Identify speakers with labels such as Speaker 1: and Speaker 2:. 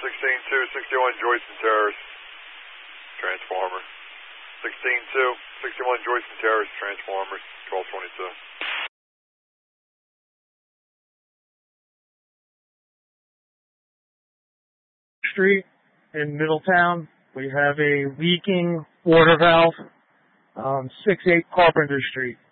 Speaker 1: 16-2, 61 Joyce and Terrace, transformer. 16-2, 61 Joyce and Terrace, transformer, 1222.
Speaker 2: Street in Middletown, we have a leaking water valve, 68 Carpenter Street.